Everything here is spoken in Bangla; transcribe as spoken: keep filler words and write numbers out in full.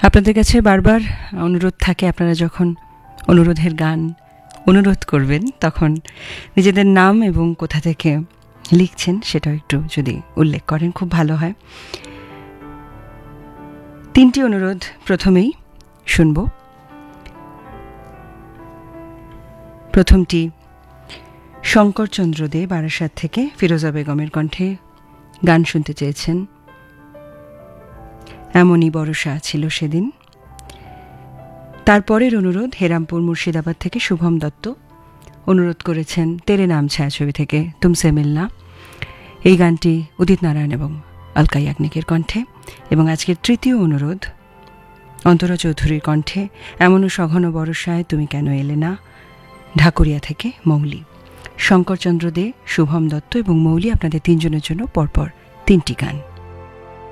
আপনাদের কাছে বারবার অনুরোধ থাকে, আপনারা যখন অনুরোধের গান অনুরোধ করবেন তখন নিজেদের নাম এবং কোথা থেকে লিখছেন সেটাও একটু যদি উল্লেখ করেন খুব ভালো হয়। তিনটি অনুরোধ প্রথমেই শুনব। প্রথমটি শঙ্করচন্দ্র দে বারাসাত থেকে ফিরোজা বেগমের কণ্ঠে গান শুনতে চেয়েছেন এমনই বর্ষা ছিল সেদিন। তারপরের অনুরোধ হেরামপুর মুর্শিদাবাদ থেকে শুভম দত্ত, অনুরোধ করেছেন তেরে নাম ছায়াছবি থেকে তুমসে মিলনা। এই গানটি উদিত নারায়ণ এবং অলকা ইয়াগনিকের কণ্ঠে। এবং আজকের তৃতীয় অনুরোধ অন্তরা চৌধুরীর কণ্ঠে এমনও সঘন বর্ষায় তুমি কেন এলে না, ঢাকুরিয়া থেকে মৌলি। শঙ্করচন্দ্র দে, শুভম দত্ত এবং মৌলি আপনাদের তিনজনের জন্য পরপর তিনটি গান।